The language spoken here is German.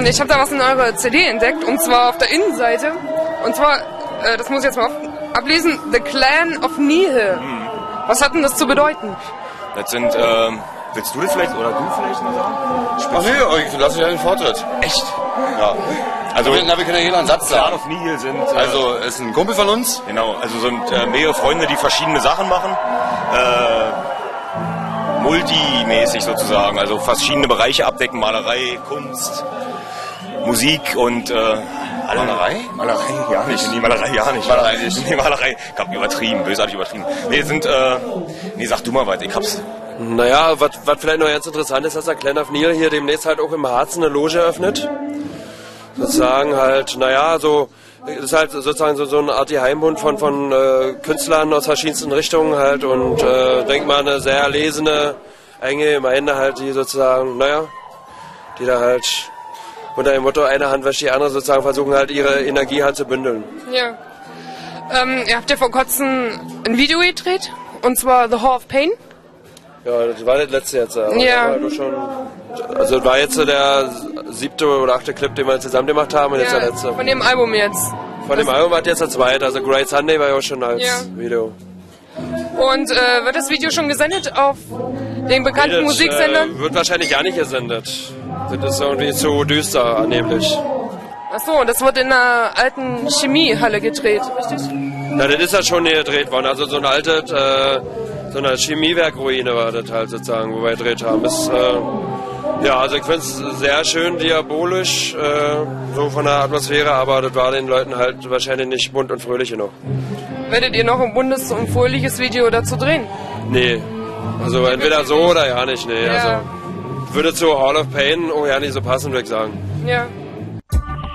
Ich habe da was in eurer CD entdeckt, und zwar auf der Innenseite. Und zwar, das muss ich jetzt mal ablesen, The Clan of Nihil. Was hat denn das zu bedeuten? Das sind, willst du das vielleicht, oder du vielleicht mal sagen? Ach nee, ich lasse ja den Vortritt. Echt? Ja. Also, wir können ja jeder einen Satz Clan sagen. of Nihil sind... Also, ist ein Kumpel von uns. Genau, also sind mehrere Freunde, die verschiedene Sachen machen. Multimäßig sozusagen, also verschiedene Bereiche abdecken, Malerei, Kunst, Musik und Malerei? Malerei ja nicht. Nee, Malerei ja nicht. Malerei nicht. Nee, Malerei. Ich hab übertrieben, bösartig übertrieben. Nee, sind, nee, sag du mal weiter, ich hab's. Naja, was vielleicht noch ganz interessant ist, dass der Clan of Nihil hier demnächst halt auch im Harz eine Loge eröffnet. Sozusagen halt, naja, so, ist halt sozusagen so eine Art Heimbund von Künstlern aus verschiedensten Richtungen halt und denk mal eine sehr erlesene, enge Gemeinde halt, die sozusagen, naja, die da halt unter dem Motto eine Hand wäscht die andere sozusagen versuchen halt ihre Energie halt zu bündeln. Ja. Ihr habt ja vor kurzem ein Video gedreht, und zwar The Hall of Pain. Ja, das war das letzte jetzt. Ja. Also das war jetzt so der 7. oder 8. Clip, den wir zusammen gemacht haben und jetzt der letzte. Von dem Album jetzt. Von dem Album war jetzt der zweite, also Great Sunday war ja auch schon als Ja. Video. Und wird das Video schon gesendet auf den bekannten Musiksendern? Wird wahrscheinlich gar nicht gesendet. Das ist irgendwie zu düster angeblich. Achso, das wird in einer alten Chemiehalle gedreht, richtig? Na, das ist ja schon hier gedreht worden. Also so ein altes, so eine Chemiewerkruine war das halt sozusagen, wo wir gedreht haben. Das, ja, also ich finde es sehr schön diabolisch, so von der Atmosphäre, aber das war den Leuten halt wahrscheinlich nicht bunt und fröhlich genug. Werdet ihr noch ein buntes und fröhliches Video dazu drehen? Nee, also entweder so oder ja nicht, nee. Ja. Also würde zu Hall of Pain auch ja nicht so passen, würde ich sagen. Ja.